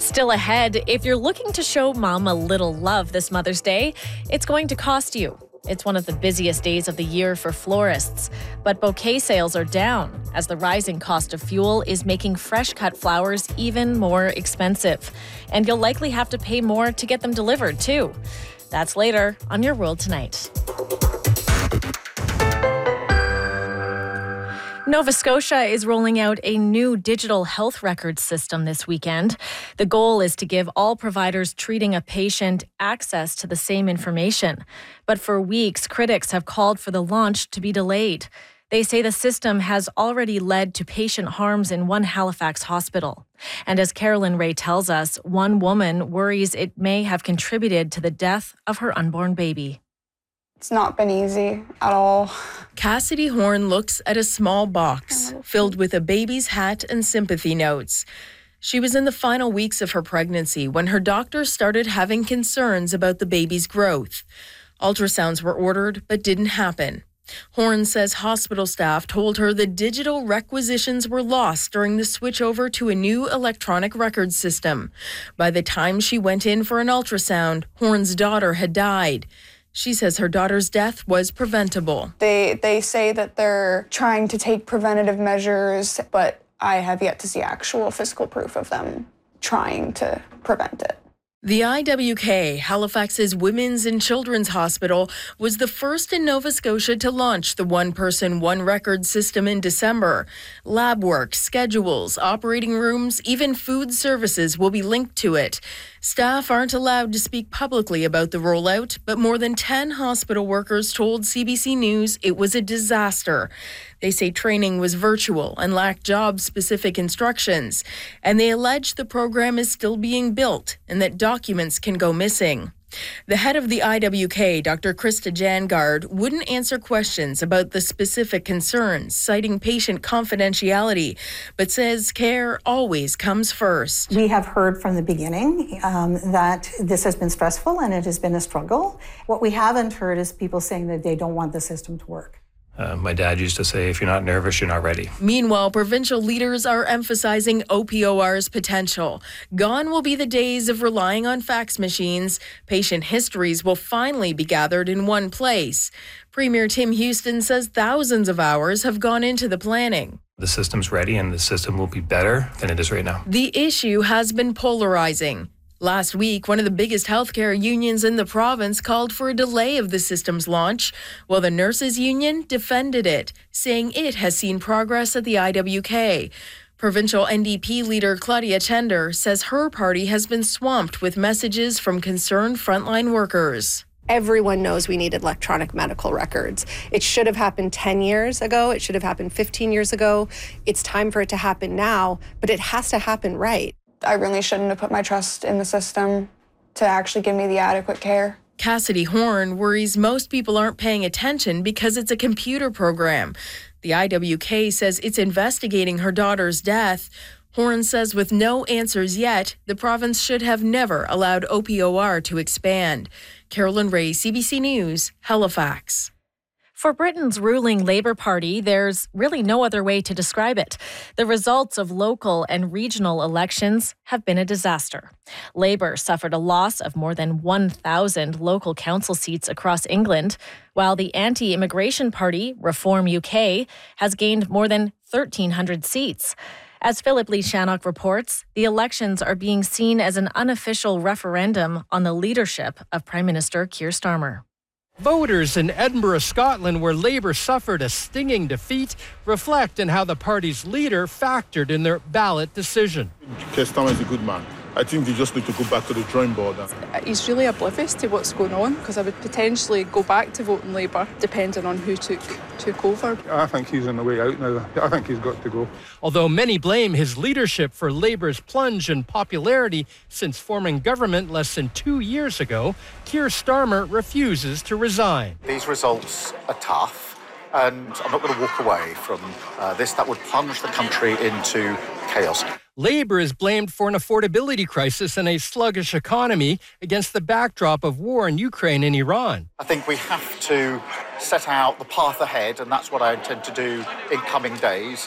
Still ahead, if you're looking to show mom a little love this Mother's Day, it's going to cost you. It's one of the busiest days of the year for florists, but bouquet sales are down as the rising cost of fuel is making fresh-cut flowers even more expensive. And you'll likely have to pay more to get them delivered, too. That's later on Your World Tonight. Nova Scotia is rolling out a new digital health record system this weekend. The goal is to give all providers treating a patient access to the same information. But for weeks, critics have called for the launch to be delayed. They say the system has already led to patient harms in one Halifax hospital. And as Carolyn Ray tells us, one woman worries it may have contributed to the death of her unborn baby. It's not been easy at all. Cassidy Horn looks at a small box filled with a baby's hat and sympathy notes. She was in the final weeks of her pregnancy when her doctor started having concerns about the baby's growth. Ultrasounds were ordered but didn't happen. Horn says hospital staff told her the digital requisitions were lost during the switchover to a new electronic record system. By the time she went in for an ultrasound, Horn's daughter had died. She says her daughter's death was preventable. They say that they're trying to take preventative measures, but I have yet to see actual physical proof of them trying to prevent it. The IWK, Halifax's Women's and Children's Hospital, was the first in Nova Scotia to launch the one-person, one-record system in December. Lab work, schedules, operating rooms, even food services will be linked to it. Staff aren't allowed to speak publicly about the rollout, but more than 10 hospital workers told CBC News it was a disaster. They say training was virtual and lacked job-specific instructions, and they allege the program is still being built and that documents can go missing. The head of the IWK, Dr. Krista Jangard, wouldn't answer questions about the specific concerns, citing patient confidentiality, but says care always comes first. We have heard from the beginning that this has been stressful and it has been a struggle. What we haven't heard is people saying that they don't want the system to work. My dad used to say, if you're not nervous, you're not ready. Meanwhile, provincial leaders are emphasizing OPOR's potential. Gone will be the days of relying on fax machines. Patient histories will finally be gathered in one place. Premier Tim Houston says thousands of hours have gone into the planning. The system's ready and the system will be better than it is right now. The issue has been polarizing. Last week, one of the biggest healthcare unions in the province called for a delay of the system's launch, while the nurses' union defended it, saying it has seen progress at the IWK. Provincial NDP leader Claudia Tender says her party has been swamped with messages from concerned frontline workers. Everyone knows we need electronic medical records. It should have happened 10 years ago. It should have happened 15 years ago. It's time for it to happen now, but it has to happen right. I really shouldn't have put my trust in the system to actually give me the adequate care. Cassidy Horn worries most people aren't paying attention because it's a computer program. The IWK says it's investigating her daughter's death. Horn says with no answers yet, the province should have never allowed OPOR to expand. Carolyn Ray, CBC News, Halifax. For Britain's ruling Labour Party, there's really no other way to describe it. The results of local and regional elections have been a disaster. Labour suffered a loss of more than 1,000 local council seats across England, while the anti-immigration party, Reform UK, has gained more than 1,300 seats. As Philip Lee Shannock reports, the elections are being seen as an unofficial referendum on the leadership of Prime Minister Keir Starmer. Voters in Edinburgh, Scotland, where Labour suffered a stinging defeat, reflect on how the party's leader factored in their ballot decision. Keir Starmer is a good man. I think they just need to go back to the drawing board. He's really oblivious to what's going on, because I would potentially go back to voting Labour, depending on who took over. I think he's on the way out now. I think he's got to go. Although many blame his leadership for Labour's plunge in popularity since forming government less than 2 years ago, Keir Starmer refuses to resign. These results are tough, and I'm not going to walk away from this. That would plunge the country into chaos. Labour is blamed for an affordability crisis and a sluggish economy against the backdrop of war in Ukraine and Iran. I think we have to set out the path ahead, and that's what I intend to do in coming days.